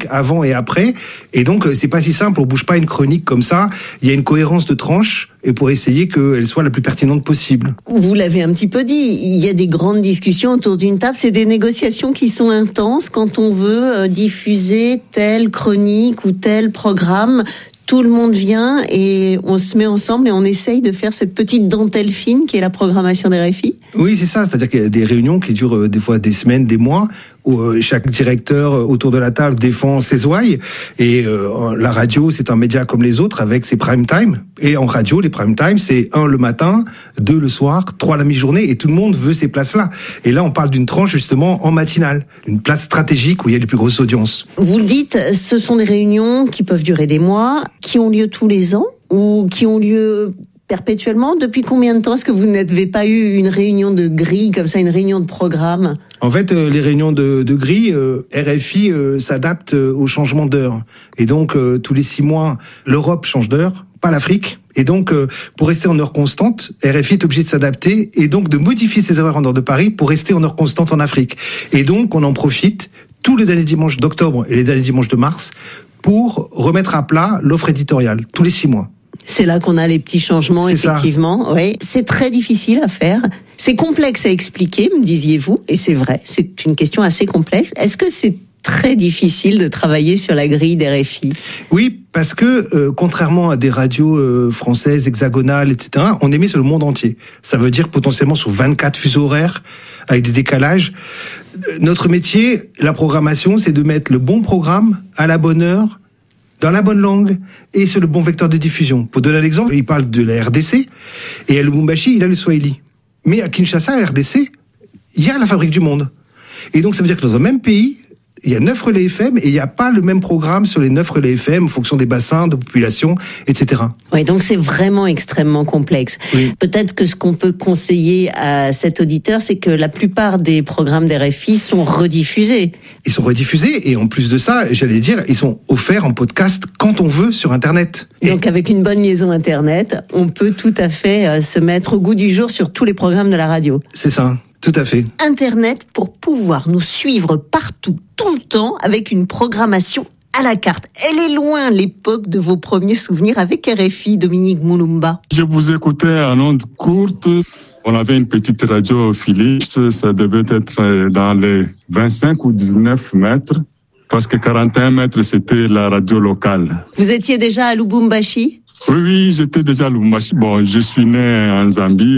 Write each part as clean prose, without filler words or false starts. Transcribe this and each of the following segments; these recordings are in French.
chroniques avant et après. Et donc, c'est pas si simple, on bouge pas une chronique comme ça. Il y a une cohérence de tranches et pour essayer qu'elle soit la plus pertinente possible. Vous l'avez un petit peu dit, il y a des grandes discussions autour d'une table, c'est des négociations qui sont intenses quand on veut diffuser telle chronique ou tel programme. Tout le monde vient et on se met ensemble et on essaye de faire cette petite dentelle fine qui est la programmation des RFI. Oui, c'est ça. C'est-à-dire qu'il y a des réunions qui durent des fois des semaines, des mois, où chaque directeur autour de la table défend ses ouailles. Et la radio, c'est un média comme les autres avec ses prime time. Et en radio, les prime time, c'est 1 le matin, 2 le soir, 3 la mi-journée. Et tout le monde veut ces places-là. Et là, on parle d'une tranche justement en matinale, une place stratégique où il y a les plus grosses audiences. Vous le dites, ce sont des réunions qui peuvent durer des mois, qui ont lieu tous les ans ou qui ont lieu perpétuellement. Depuis combien de temps est-ce que vous n'avez pas eu une réunion de grille comme ça, une réunion de programme ? En fait, les réunions de grille, RFI s'adapte au changement d'heure. Et donc, tous les 6 mois, l'Europe change d'heure, pas l'Afrique. Et donc, pour rester en heure constante, RFI est obligé de s'adapter et donc de modifier ses horaires en heure de Paris pour rester en heure constante en Afrique. Et donc, on en profite tous les derniers dimanches d'octobre et les derniers dimanches de mars pour remettre à plat l'offre éditoriale, tous les 6 mois. C'est là qu'on a les petits changements, c'est effectivement. Oui, c'est très difficile à faire. C'est complexe à expliquer, me disiez-vous, et c'est vrai, c'est une question assez complexe. Est-ce que c'est très difficile de travailler sur la grille d'RFI ? Oui, parce que contrairement à des radios françaises, hexagonales, etc., on émet sur le monde entier. Ça veut dire potentiellement sur 24 fuseaux horaires, avec des décalages. Notre métier, la programmation, c'est de mettre le bon programme à la bonne heure, dans la bonne langue et sur le bon vecteur de diffusion. Pour donner un exemple, il parle de la RDC et à Lubumbashi, il a le Swahili. Mais à Kinshasa, à RDC, il y a la Fabrique du Monde. Et donc ça veut dire que dans un même pays, il y a 9 relais FM et il n'y a pas le même programme sur les 9 relais FM en fonction des bassins de population, etc. Oui, donc c'est vraiment extrêmement complexe. Oui. Peut-être que ce qu'on peut conseiller à cet auditeur, c'est que la plupart des programmes d'RFI sont rediffusés. Ils sont rediffusés et en plus de ça, j'allais dire, ils sont offerts en podcast quand on veut sur Internet. Donc avec une bonne liaison Internet, on peut tout à fait se mettre au goût du jour sur tous les programmes de la radio. C'est ça. Tout à fait. Internet pour pouvoir nous suivre partout, tout le temps, avec une programmation à la carte. Elle est loin, l'époque de vos premiers souvenirs avec RFI, Dominique Moulumba. Je vous écoutais en ondes courtes. On avait une petite radio Philips. Ça devait être dans les 25 ou 19 mètres. Parce que 41 mètres, c'était la radio locale. Vous étiez déjà à Lubumbashi ? Oui, j'étais déjà à Lubumbashi. Bon, je suis né en Zambie.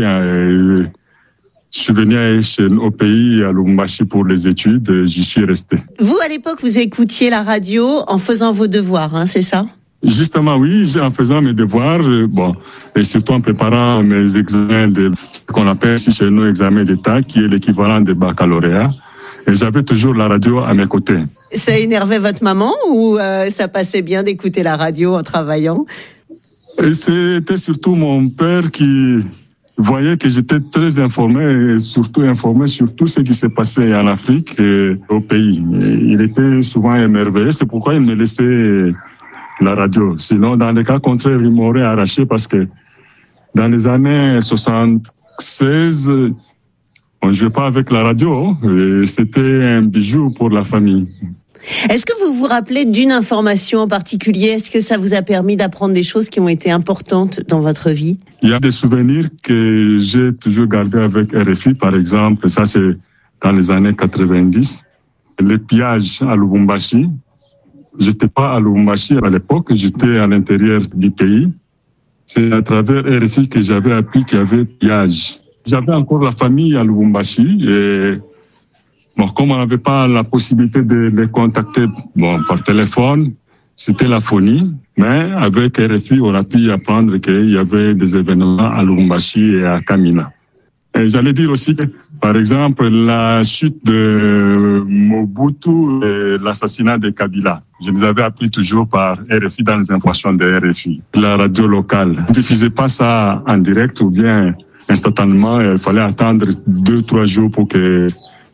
Je suis venu au pays, à Lubumbashi, pour les études. J'y suis resté. Vous, à l'époque, vous écoutiez la radio en faisant vos devoirs, hein, c'est ça ? Justement, oui, en faisant mes devoirs, et surtout en préparant mes examens, ce qu'on appelle ici chez nous examen d'État, qui est l'équivalent des baccalauréats. Et j'avais toujours la radio à mes côtés. Ça énervait votre maman ou ça passait bien d'écouter la radio en travaillant ? Et c'était surtout mon père qui voyait que j'étais très informé et surtout informé sur tout ce qui s'est passé en Afrique et au pays. Et il était souvent émerveillé, c'est pourquoi il me laissait la radio. Sinon, dans les cas contraires, il m'aurait arraché parce que dans les années 76, on ne jouait pas avec la radio et c'était un bijou pour la famille. Est-ce que vous vous rappelez d'une information en particulier ? Est-ce que ça vous a permis d'apprendre des choses qui ont été importantes dans votre vie ? Il y a des souvenirs que j'ai toujours gardés avec RFI, par exemple. Ça, c'est dans les années 90. Les pillages à Lubumbashi. J'étais pas à Lubumbashi à l'époque, j'étais à l'intérieur du pays. C'est à travers RFI que j'avais appris qu'il y avait pillage. J'avais encore la famille à Lubumbashi et bon, comme on n'avait pas la possibilité de les contacter par téléphone, c'était la phonie. Mais avec RFI, on a pu apprendre qu'il y avait des événements à Lubumbashi et à Kamina. Et j'allais dire aussi que, par exemple, la chute de Mobutu et l'assassinat de Kabila. Je les avais appris toujours par RFI dans les informations de RFI. La radio locale ne diffusait pas ça en direct ou bien instantanément. Il fallait attendre 2-3 jours pour que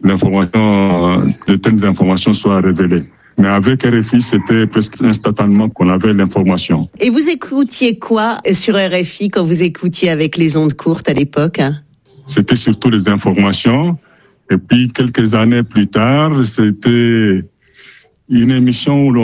de telles informations soient révélées. Mais avec RFI, c'était presque instantanément qu'on avait l'information. Et vous écoutiez quoi sur RFI quand vous écoutiez avec les ondes courtes à l'époque ? C'était surtout les informations. Et puis, quelques années plus tard, c'était une émission où